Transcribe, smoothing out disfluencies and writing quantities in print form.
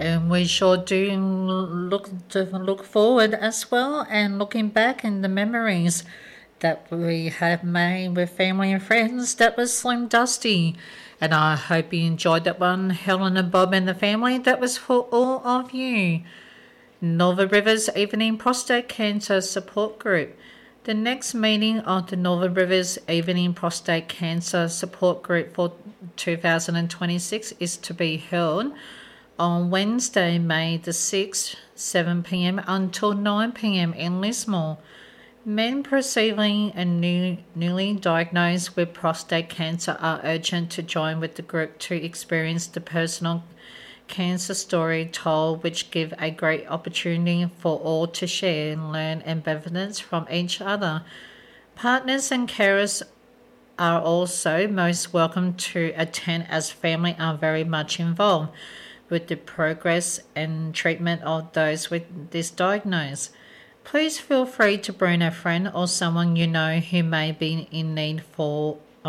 And we sure do look forward as well, and looking back in the memories that we have made with family and friends. That was Slim Dusty. And I hope you enjoyed that one, Helen and Bob and the family. That was for all of you. Northern Rivers Evening Prostate Cancer Support Group. The next meeting of the Northern Rivers Evening Prostate Cancer Support Group for 2026 is to be held on Wednesday, May the 6th, 7 p.m. until 9 p.m. in Lismore. Men receiving and newly diagnosed with prostate cancer are urgent to join with the group to experience the personal cancer story told, which give a great opportunity for all to share, learn and benefit from each other. Partners and carers are also most welcome to attend, as family are very much involved with the progress and treatment of those with this diagnosis. Please feel free to bring a friend or someone you know who may be in need for